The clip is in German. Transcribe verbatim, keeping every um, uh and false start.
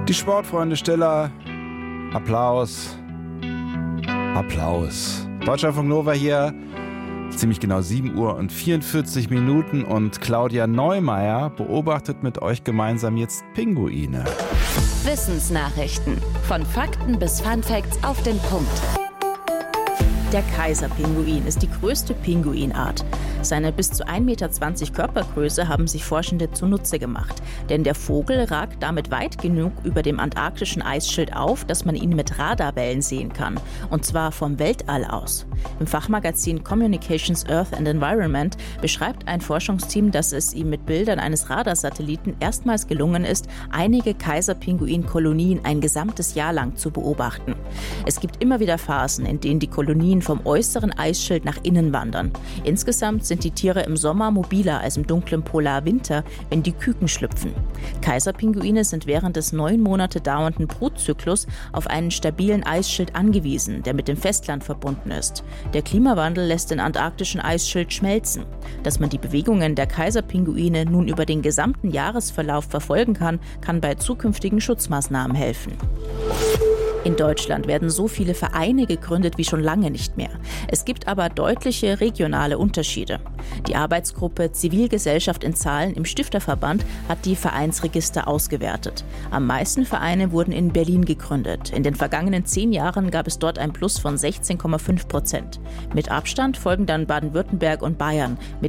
Die Sportfreunde Stiller. Applaus. Applaus. Deutschlandfunk Nova hier. Ziemlich genau sieben Uhr und vierundvierzig Minuten und Claudia Neumeier beobachtet mit euch gemeinsam jetzt Pinguine. Wissensnachrichten. Von Fakten bis Funfacts auf den Punkt. Der Kaiserpinguin ist die größte Pinguinart. Seine bis zu ein Meter zwanzig Körpergröße haben sich Forschende zunutze gemacht. Denn der Vogel ragt damit weit genug über dem antarktischen Eisschild auf, dass man ihn mit Radarbällen sehen kann. Und zwar vom Weltall aus. Im Fachmagazin Communications Earth and Environment beschreibt ein Forschungsteam, dass es ihm mit Bildern eines Radarsatelliten erstmals gelungen ist, einige Kaiserpinguin-Kolonien ein gesamtes Jahr lang zu beobachten. Es gibt immer wieder Phasen, in denen die Kolonien vom äußeren Eisschild nach innen wandern. Insgesamt sind die Tiere im Sommer mobiler als im dunklen Polarwinter, wenn die Küken schlüpfen. Kaiserpinguine sind während des neun Monate dauernden Brutzyklus auf einen stabilen Eisschild angewiesen, der mit dem Festland verbunden ist. Der Klimawandel lässt den antarktischen Eisschild schmelzen. Dass man die Bewegungen der Kaiserpinguine nun über den gesamten Jahresverlauf verfolgen kann, kann bei zukünftigen Schutzmaßnahmen helfen. In Deutschland werden so viele Vereine gegründet wie schon lange nicht mehr. Es gibt aber deutliche regionale Unterschiede. Die Arbeitsgruppe Zivilgesellschaft in Zahlen im Stifterverband hat die Vereinsregister ausgewertet. Am meisten Vereine wurden in Berlin gegründet. In den vergangenen zehn Jahren gab es dort ein Plus von sechzehn Komma fünf Prozent. Mit Abstand folgen dann Baden-Württemberg und Bayern mit